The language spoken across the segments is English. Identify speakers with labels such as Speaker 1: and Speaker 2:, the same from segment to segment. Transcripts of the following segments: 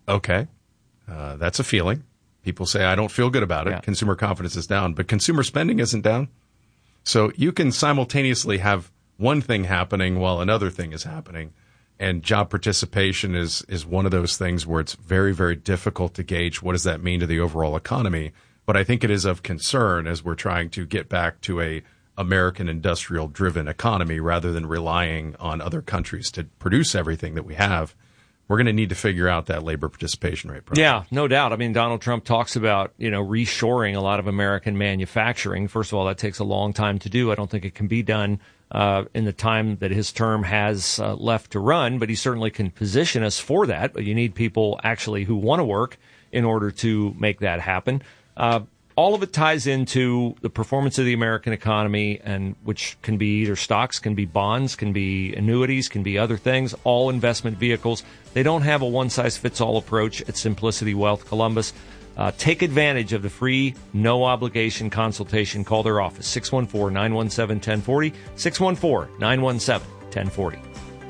Speaker 1: Okay. That's a feeling. People say, I don't feel good about it. Yeah. Consumer confidence is down, but consumer spending isn't down. So you can simultaneously have one thing happening while another thing is happening. And job participation is one of those things where it's very, very difficult to gauge what does that mean to the overall economy. But I think it is of concern as we're trying to get back to a American industrial-driven economy rather than relying on other countries to produce everything that we have. We're going to need to figure out that labor participation rate problem.
Speaker 2: Yeah, no doubt. I mean, Donald Trump talks about, reshoring a lot of American manufacturing. First of all, that takes a long time to do. I don't think it can be done in the time that his term has left to run, but he certainly can position us for that. But you need people actually who want to work in order to make that happen. All of it ties into the performance of the American economy, and which can be either stocks, can be bonds, can be annuities, can be other things, all investment vehicles. They don't have a one-size-fits-all approach at Simplicity Wealth Columbus. Take advantage of the free, no-obligation consultation. Call their office, 614-917-1040, 614-917-1040.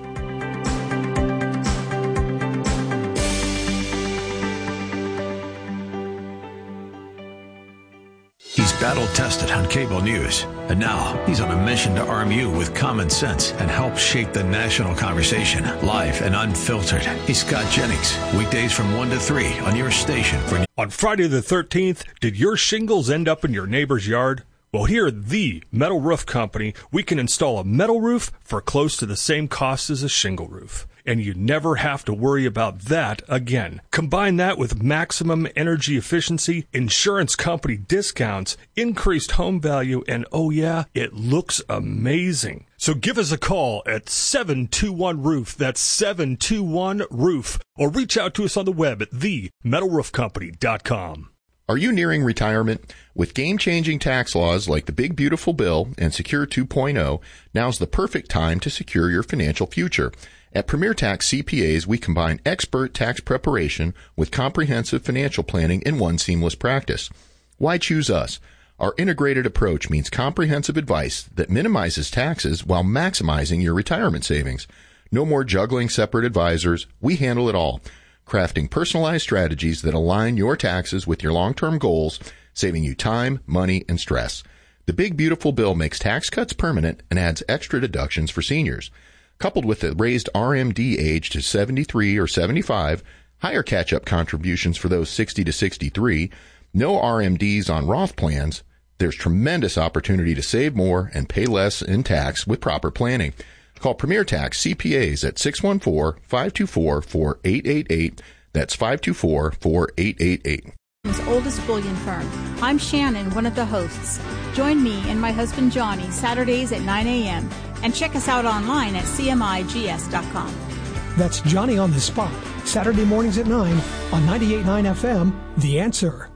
Speaker 3: He's battle-tested on cable news, and now he's on a mission to arm you with common sense and help shape the national conversation. Live and unfiltered, he's Scott Jennings. Weekdays from 1 to 3 on your station.
Speaker 4: On Friday the 13th, did your shingles end up in your neighbor's yard? Well, here at the Metal Roof Company, we can install a metal roof for close to the same cost as a shingle roof. And you never have to worry about that again. Combine that with maximum energy efficiency, insurance company discounts, increased home value, and oh yeah, it looks amazing. So give us a call at 721-ROOF. That's 721-ROOF. Or reach out to us on the web at themetalroofcompany.com.
Speaker 5: Are you nearing retirement? With game-changing tax laws like the Big Beautiful Bill and Secure 2.0, now's the perfect time to secure your financial future. At Premier Tax CPAs, we combine expert tax preparation with comprehensive financial planning in one seamless practice. Why choose us? Our integrated approach means comprehensive advice that minimizes taxes while maximizing your retirement savings. No more juggling separate advisors. We handle it all, crafting personalized strategies that align your taxes with your long-term goals, saving you time, money, and stress. The Big Beautiful Bill makes tax cuts permanent and adds extra deductions for seniors. Coupled with the raised RMD age to 73 or 75, higher catch-up contributions for those 60 to 63, no RMDs on Roth plans, there's tremendous opportunity to save more and pay less in tax with proper planning. Call Premier Tax CPAs at 614-524-4888. That's 524-4888.
Speaker 6: Oldest bullion firm. I'm Shannon, one of the hosts. Join me and my husband Johnny Saturdays at 9 a.m. and check us out online at cmigs.com.
Speaker 7: That's Johnny on the Spot, Saturday mornings at 9 on 98.9 FM, The Answer.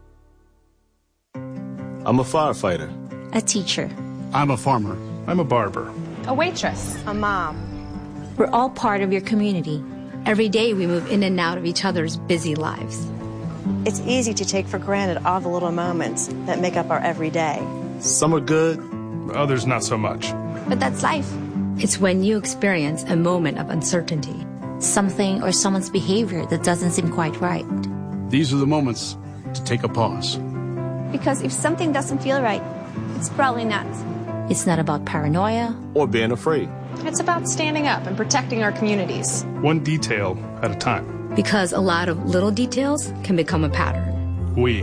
Speaker 8: I'm a firefighter.
Speaker 9: A teacher.
Speaker 10: I'm a farmer. I'm a barber.
Speaker 11: A waitress.
Speaker 12: A mom.
Speaker 9: We're all part of your community.
Speaker 13: Every day we move in and out of each other's busy lives.
Speaker 12: It's easy to take for granted all the little moments that make up our everyday.
Speaker 8: Some are good,
Speaker 10: others not so much.
Speaker 13: But that's life. It's when you experience a moment of uncertainty.
Speaker 9: Something or someone's behavior that doesn't seem quite right.
Speaker 10: These are the moments to take a pause.
Speaker 14: Because if something doesn't feel right, it's probably not.
Speaker 9: It's not about paranoia
Speaker 8: or being afraid.
Speaker 11: It's about standing up and protecting our communities.
Speaker 10: One detail at a time.
Speaker 13: Because a lot of little details can become a pattern.
Speaker 10: We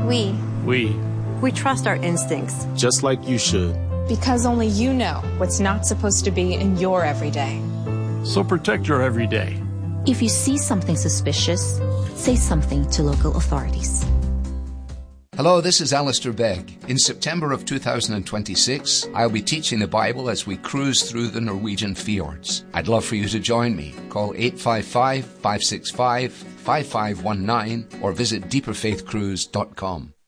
Speaker 12: trust our instincts.
Speaker 8: Just like you should.
Speaker 11: Because only you know what's not supposed to be in your everyday.
Speaker 10: So protect your everyday.
Speaker 9: If you see something suspicious, say something to local authorities.
Speaker 15: Hello, this is Alistair Begg. In September of 2026, I'll be teaching the Bible as we cruise through the Norwegian fjords. I'd love for you to join me. Call 855-565-5519 or visit deeperfaithcruise.com.